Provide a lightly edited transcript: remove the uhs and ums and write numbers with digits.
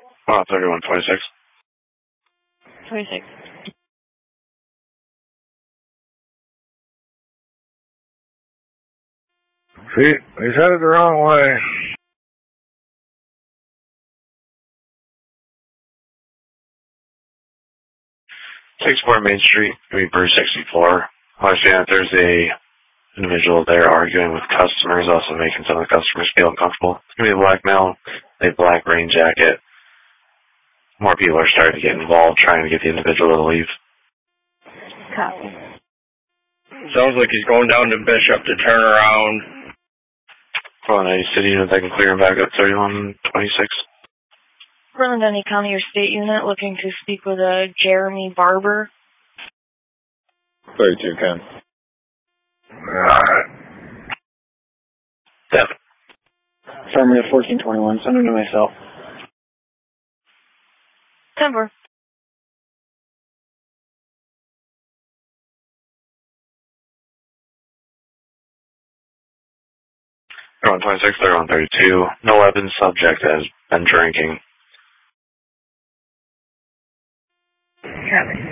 Oh, 3126. 26. See, he's headed the wrong way. 64 Main Street, Bruce 64. I understand that there's a individual there arguing with customers, also making some of the customers feel uncomfortable. It's going to be a black male, a black rain jacket. More people are starting to get involved, trying to get the individual to leave. Copy. Sounds like he's going down to Bishop to turn around. Well, any city unit that can clear him back up 3126. Portland, any county or state unit looking to speak with a Jeremy Barber. 3210. Devin. Affirmative 1421, send it to myself. 10-4. They're on 26, they're on 32. No weapons, subject has been drinking. Copy.